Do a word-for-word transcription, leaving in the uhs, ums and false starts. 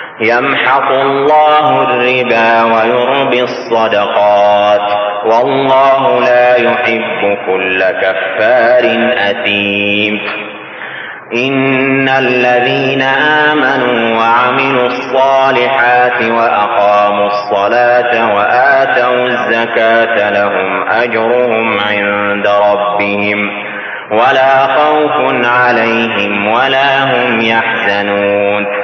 يمحق الله الربا ويربي الصدقات والله لا يحب كل كفار أثيم. إن الذين آمنوا وعملوا الصالحات وأقاموا الصلاة وآتوا الزكاة لهم أجرهم عند ربهم ولا خوف عليهم ولا هم يحزنون.